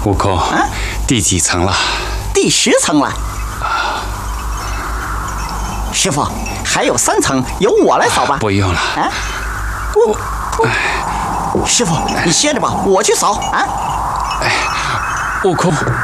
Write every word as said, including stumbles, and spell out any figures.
悟空，啊，第几层了？ 第十层了。师傅，还有三层，由我来扫吧。 不用了。啊， 我，师傅，你歇着吧，我去扫。啊。 哎，悟空。